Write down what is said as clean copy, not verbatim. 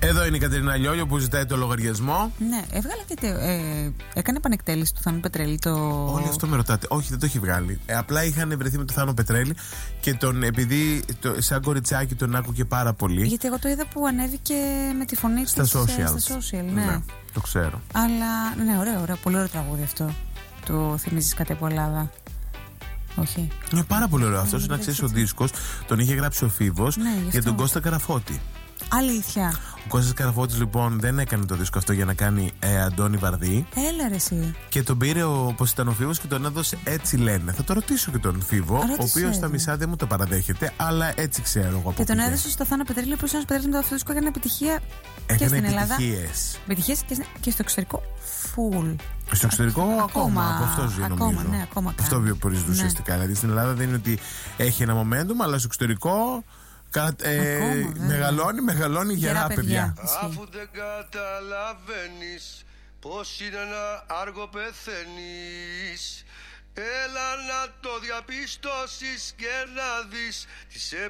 Εδώ είναι η Κατερίνα Λιόλιο που ζητάει το λογαριασμό. Ναι, έβγαλε και έκανε επανεκτέλεση του Θάνου Πετρέλη το. Όλοι αυτό με ρωτάτε. Όχι, δεν το έχει βγάλει. Απλά είχαν βρεθεί με το Θάνο Πετρέλη και τον, επειδή σαν κοριτσάκι τον άκουγε πάρα πολύ. Γιατί εγώ το είδα που ανέβηκε με τη φωνή του στα social. Στα social, ναι. Ναι, το ξέρω. Αλλά ναι, ωραίο, πολύ ωραίο τραγούδι αυτό. Του θυμίζεις κάτι από Ελλάδα? Όχι. Είναι πάρα πολύ ωραίο. Αυτό να ξέρει, ο δίσκος τον είχε γράψει ο Φίβος, ναι, για τον Κώστα Καραφώτη. Αλήθεια. Ο Κώστας Καραφώτης λοιπόν δεν έκανε το δίσκο αυτό για να κάνει Αντώνη Βαρδί. Έλα ρε εσύ. Και τον πήρε όπως ήταν ο Φίβος και τον έδωσε Έτσι Λένε. Θα το ρωτήσω και τον Φίβο, ο οποίος στα μισά δεν μου το παραδέχεται, αλλά έτσι ξέρω εγώ. Και τον έδωσε στο Θάνο Πετρέλη, ο Θάνος Πετρέλης με το αυτό δίσκο έκανε επιτυχία και στην Ελλάδα. Επιτυχίες και στο εξωτερικό. Φουλ. Στο εξωτερικό ακόμα. Από αυτό ζει νομίζω. Ναι, ακόμα. Αυτό βιοπορίζει ουσιαστικά. Δηλαδή στην Ελλάδα δεν είναι ότι έχει ένα momentum, αλλά στο εξωτερικό. Μεγαλώνει γερά παιδιά. Αφού δεν καταλαβαίνεις πως είναι να άργο πεθαίνεις, έλα να το διαπιστώσεις και να δεις τι σε